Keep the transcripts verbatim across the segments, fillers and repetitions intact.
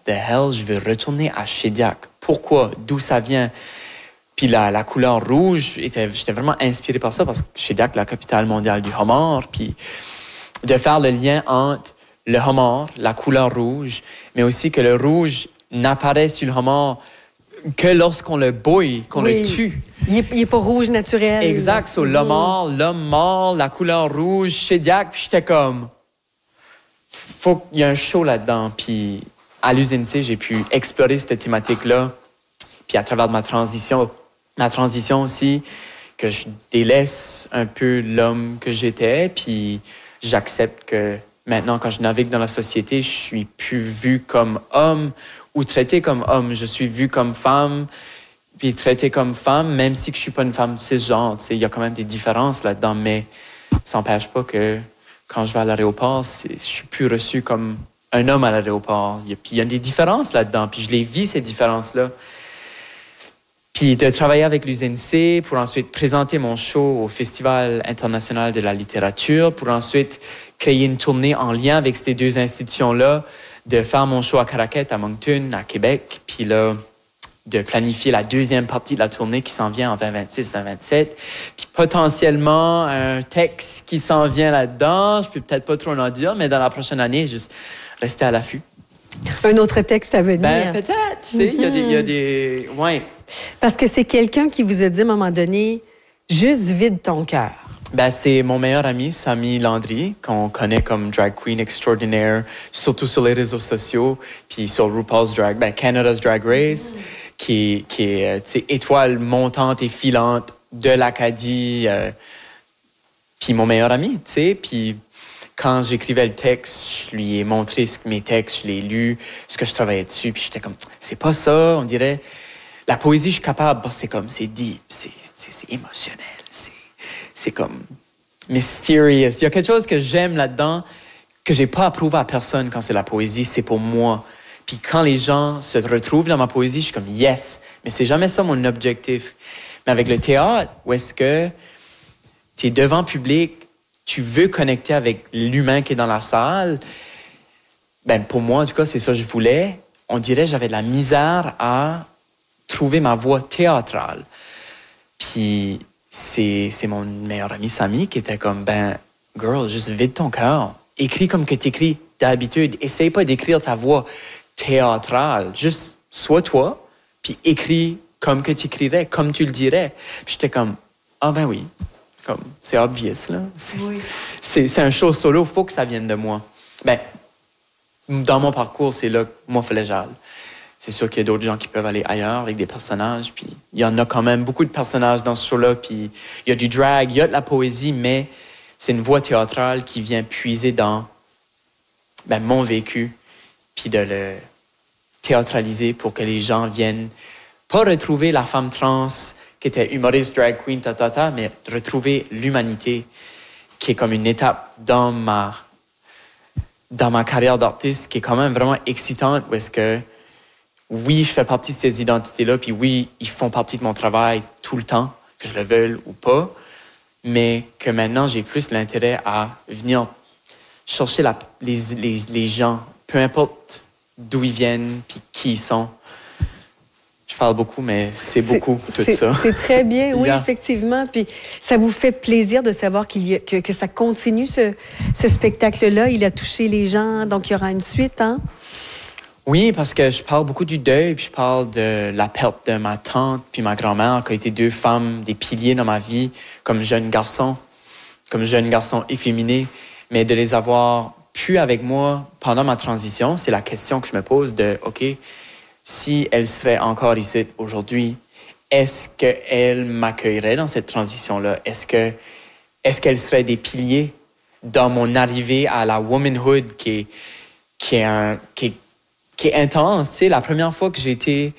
the hell, je veux retourner à Shediac. Pourquoi? D'où ça vient? Puis la, la couleur rouge, était, j'étais vraiment inspiré par ça parce que Shediac, la capitale mondiale du homard, puis de faire le lien entre le homard, la couleur rouge, mais aussi que le rouge n'apparaît sur le homard que lorsqu'on le bouille, qu'on oui. le tue. Il n'est pas rouge naturel. Exact. So, l'homme mort, l'homme mort, la couleur rouge, Shediac, puis j'étais comme... Faut qu'il y ait un show là-dedans. Puis à l'usine C, j'ai pu explorer cette thématique-là. Puis à travers ma transition, ma transition aussi, que je délaisse un peu l'homme que j'étais, puis j'accepte que maintenant, quand je navigue dans la société, je suis plus vu comme homme ou traité comme homme. Je suis vu comme femme, puis traité comme femme, même si que je suis pas une femme cisgenre. Il y a quand même des différences là-dedans, mais ça n'empêche pas que quand je vais à l'aéroport, je suis plus reçu comme un homme à l'aéroport. Puis il y a des différences là-dedans, puis je les vis, ces différences-là. Puis de travailler avec l'usine C pour ensuite présenter mon show au Festival international de la littérature, pour ensuite créer une tournée en lien avec ces deux institutions-là, de faire mon show à Caraquet, à Moncton, à Québec, puis là, de planifier la deuxième partie de la tournée qui s'en vient en vingt vingt-six vingt vingt-sept, puis potentiellement un texte qui s'en vient là-dedans. Je peux peut-être pas trop en dire, mais dans la prochaine année, juste rester à l'affût. Un autre texte à venir. Ben, peut-être, tu sais, il y a des... il y a des... Ouais. Parce que c'est quelqu'un qui vous a dit à un moment donné, juste vide ton cœur. Ben, c'est mon meilleur ami, Samy Landry, qu'on connaît comme drag queen extraordinaire, surtout sur les réseaux sociaux, puis sur RuPaul's Drag, ben, Canada's Drag Race, mm. qui, qui est, tu sais, étoile montante et filante de l'Acadie, euh, puis mon meilleur ami, tu sais, puis quand j'écrivais le texte, je lui ai montré mes textes, je l'ai lu, ce que je travaillais dessus, puis j'étais comme, c'est pas ça, on dirait, la poésie, je suis capable, parce que c'est comme, c'est deep, c'est, c'est, c'est émotionnel, c'est... C'est comme mysterious. Il y a quelque chose que j'aime là-dedans que j'ai pas approuvé à personne quand c'est la poésie, c'est pour moi. Puis quand les gens se retrouvent dans ma poésie, je suis comme yes, mais c'est jamais ça mon objectif. Mais avec le théâtre, où est-ce que tu es devant public, tu veux connecter avec l'humain qui est dans la salle, ben pour moi, en tout cas, c'est ça que je voulais. On dirait que j'avais de la misère à trouver ma voix théâtrale. Puis C'est, c'est mon meilleur ami, Samy, qui était comme, ben, girl, juste vide ton cœur. Écris comme que t'écris d'habitude. Essaye pas d'écrire ta voix théâtrale. Juste, sois toi, puis écris comme que t'écrirais, comme tu le dirais. Puis j'étais comme, ah ben oui, comme, c'est obvious, là. C'est, oui. c'est, c'est un show solo, faut que ça vienne de moi. Ben, dans mon parcours, c'est là que moi, il fallait que j'aille. C'est sûr qu'il y a d'autres gens qui peuvent aller ailleurs avec des personnages. Puis il y en a quand même beaucoup de personnages dans ce show-là. Puis il y a du drag, il y a de la poésie, mais c'est une voix théâtrale qui vient puiser dans ben, mon vécu, puis de le théâtraliser pour que les gens viennent pas retrouver la femme trans qui était humoriste, drag queen, ta, ta, ta, mais retrouver l'humanité qui est comme une étape dans ma, dans ma carrière d'artiste qui est quand même vraiment excitante où est-ce que oui, je fais partie de ces identités-là, puis oui, ils font partie de mon travail tout le temps, que je le veuille ou pas, mais que maintenant, j'ai plus l'intérêt à venir chercher la, les, les, les gens, peu importe d'où ils viennent, puis qui ils sont. Je parle beaucoup, mais c'est, c'est beaucoup, tout c'est, ça. C'est très bien, oui, yeah. effectivement. Puis ça vous fait plaisir de savoir qu'il y a, que, que ça continue, ce, ce spectacle-là. Il a touché les gens, donc il y aura une suite, hein? Oui, parce que je parle beaucoup du deuil, puis je parle de la perte de ma tante puis ma grand-mère, qui ont été deux femmes, des piliers dans ma vie, comme jeune garçon, comme jeune garçon efféminé, mais de les avoir pu avec moi pendant ma transition, c'est la question que je me pose de, OK, si elles seraient encore ici aujourd'hui, est-ce qu'elles m'accueilleraient dans cette transition-là? Est-ce que, est-ce qu'elles seraient des piliers dans mon arrivée à la womanhood qui est, qui est un, qui est qui est intense, tu sais, la première fois que j'ai été,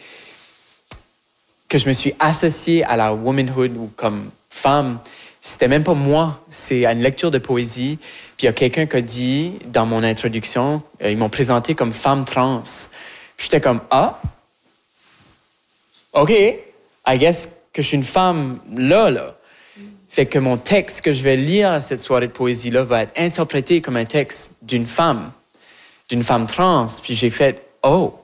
que je me suis associé à la womanhood ou comme femme, c'était même pas moi, c'est à une lecture de poésie, puis il y a quelqu'un qui a dit, dans mon introduction, euh, ils m'ont présenté comme femme trans. Puis j'étais comme, ah, OK, I guess que je suis une femme là, là. Fait que mon texte que je vais lire à cette soirée de poésie-là va être interprété comme un texte d'une femme, d'une femme trans. Puis j'ai fait, oh,